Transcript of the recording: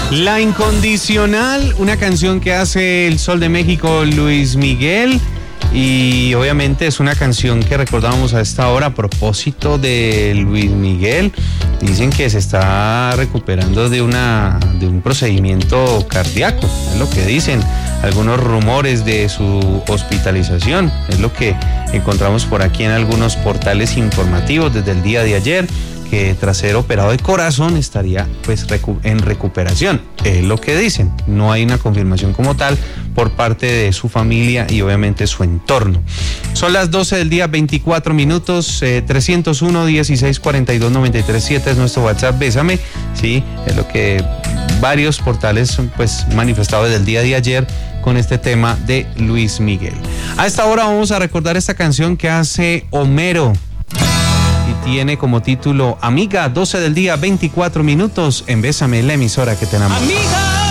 La Incondicional, una canción que hace el Sol de México, Luis Miguel. Y obviamente es una canción que recordamos a esta hora a propósito de Luis Miguel. Dicen que se está recuperando de un procedimiento cardíaco, es lo que dicen algunos rumores de su hospitalización. Es lo que encontramos por aquí en algunos portales informativos desde el día de ayer, que tras ser operado de corazón estaría pues en recuperación, es lo que dicen. No hay una confirmación como tal por parte de su familia y obviamente su entorno. Son las 12 del día, 24 minutos, 301-1642-937 es nuestro WhatsApp, bésame, sí, es lo que varios portales pues manifestado desde el día de ayer con este tema de Luis Miguel. A esta hora vamos a recordar esta canción que hace Homero. Tiene como título Amiga, 12 del día, 24 minutos en Bésame, la emisora que te enamora. Amiga.